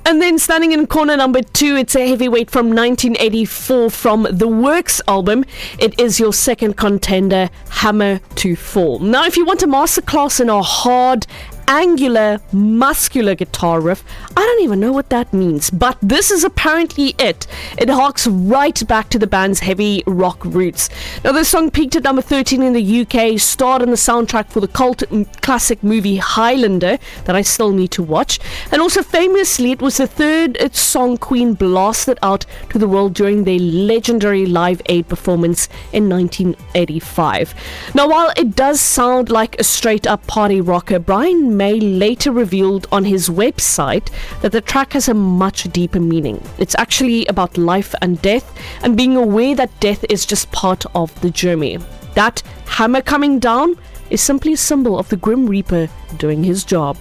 And then standing in corner number 2, it's a heavyweight from 1984 from the Works album. It is your second contender, Hammer to Fall. Now, if you want a masterclass in a hard, angular, muscular guitar riff, I don't even know what that means, but this is apparently it. It harks right back to the band's heavy rock roots. Now, this song peaked at number 13 in the UK, starred on the soundtrack for the cult classic movie Highlander that I still need to watch, and also famously it was the third song Queen blasted out to the world during their legendary Live Aid performance in 1985. Now, while it does sound like a straight up party rocker, Brian May later revealed on his website that the track has a much deeper meaning. It's actually about life and death, and being aware that death is just part of the journey. That hammer coming down is simply a symbol of the Grim Reaper doing his job.